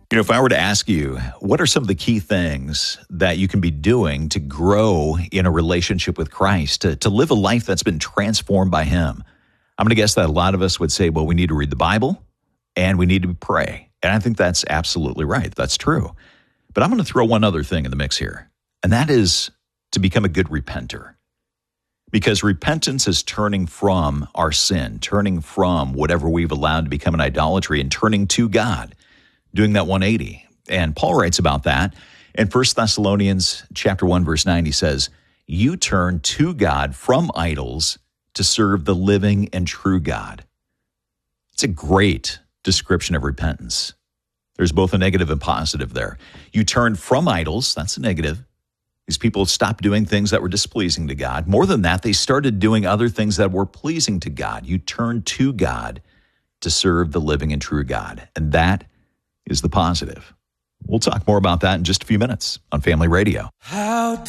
If I were to ask you, what are some of the key things that you can be doing to grow in a relationship with Christ, to live a life that's been transformed by Him? I'm going to guess that a lot of us would say, well, we need to read the Bible and we need to pray. And I think that's absolutely right. That's true. But I'm going to throw one other thing in the mix here, and that is to become a good repenter. Because repentance is turning from our sin, turning from whatever we've allowed to become an idolatry and turning to God. Doing that 180. And Paul writes about that in 1 Thessalonians chapter 1, verse 9. He says, you turn to God from idols to serve the living and true God. It's a great description of repentance. There's both a negative and positive there. You turn from idols, that's a negative. These people stopped doing things that were displeasing to God. More than that, they started doing other things that were pleasing to God. You turn to God to serve the living and true God. And that is the positive. We'll talk more about that in just a few minutes on Family Radio.